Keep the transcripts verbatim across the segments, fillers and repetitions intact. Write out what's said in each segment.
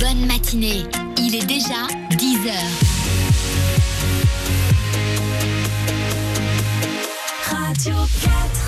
bonne matinée. Il est déjà dix heures. Radio quatre.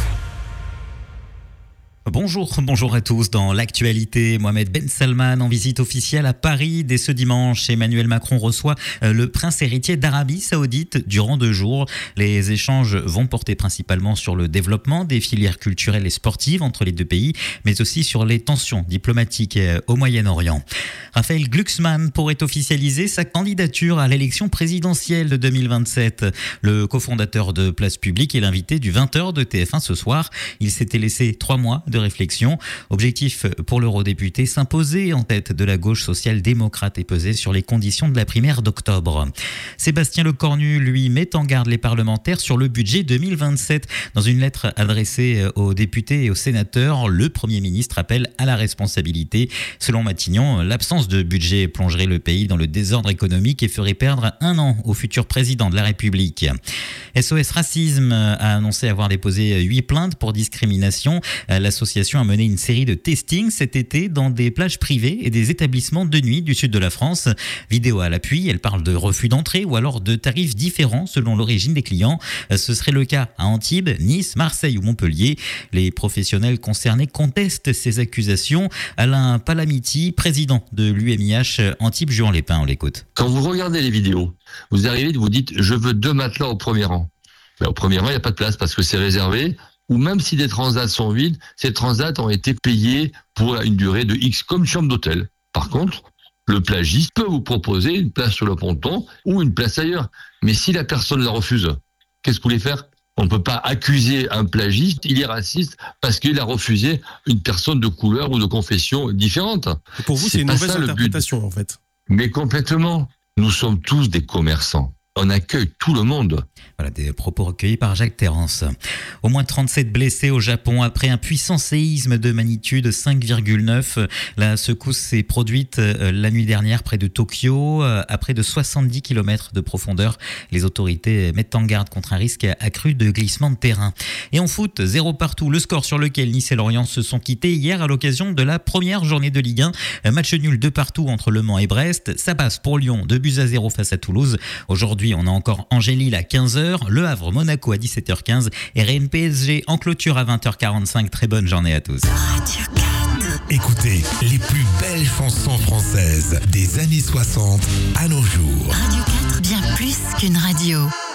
Bonjour, bonjour à tous. Dans l'actualité, Mohamed Ben Salman en visite officielle à Paris. Dès ce dimanche, Emmanuel Macron reçoit le prince héritier d'Arabie Saoudite durant deux jours. Les échanges vont porter principalement sur le développement des filières culturelles et sportives entre les deux pays, mais aussi sur les tensions diplomatiques au Moyen-Orient. Raphaël Glucksmann pourrait officialiser sa candidature à l'élection présidentielle de deux mille vingt-sept. Le cofondateur de Place Publique est l'invité du vingt heures de T F un ce soir. Il s'était laissé trois mois de réflexion. Objectif pour l'eurodéputé, s'imposer en tête de la gauche social-démocrate et peser sur les conditions de la primaire d'octobre. Sébastien Lecornu, lui, met en garde les parlementaires sur le budget deux mille vingt-sept. Dans une lettre adressée aux députés et aux sénateurs, le Premier ministre appelle à la responsabilité. Selon Matignon, l'absence de budget plongerait le pays dans le désordre économique et ferait perdre un an au futur président de la République. S O S Racisme a annoncé avoir déposé huit plaintes pour discrimination. L'association a mené une série de testings cet été dans des plages privées et des établissements de nuit du sud de la France. Vidéo à l'appui, elle parle de refus d'entrée ou alors de tarifs différents selon l'origine des clients. Ce serait le cas à Antibes, Nice, Marseille ou Montpellier. Les professionnels concernés contestent ces accusations. Alain Palamiti, président de l'U M I H Antibes-Juan-les-Pins, on l'écoute. Quand vous regardez les vidéos, vous arrivez, vous dites « je veux deux matelas au premier rang ». Ben, au premier rang, il n'y a pas de place parce que c'est réservé. Ou même si des transats sont vides, ces transats ont été payés pour une durée de X comme chambre d'hôtel. Par contre, le plagiste peut vous proposer une place sur le ponton ou une place ailleurs. Mais si la personne la refuse, qu'est-ce que vous voulez faire ? On ne peut pas accuser un plagiste, il est raciste parce qu'il a refusé une personne de couleur ou de confession différente. Et pour vous, c'est, c'est une mauvaise interprétation en fait. Mais complètement. Nous sommes tous des commerçants. On accueille tout le monde. Voilà des propos recueillis par Jacques Terrance. Au moins trente-sept blessés au Japon après un puissant séisme de magnitude cinq virgule neuf. La secousse s'est produite la nuit dernière près de Tokyo, à près de soixante-dix kilomètres de profondeur. Les autorités mettent en garde contre un risque accru de glissement de terrain. Et en foot, zéro partout, le score sur lequel Nice et Lorient se sont quittés hier à l'occasion de la première journée de Ligue un. Match nul de partout entre Le Mans et Brest. Ça passe pour Lyon, deux buts à zéro face à Toulouse. Aujourd'hui, on a encore Angers-Lille à quinze heures, Le Havre-Monaco à dix-sept heures quinze et Rennes P S G en clôture à vingt heures quarante-cinq. Très bonne journée à tous. Radio quatre. Écoutez les plus belles chansons françaises des années soixante à nos jours. Radio quatre, bien plus qu'une radio.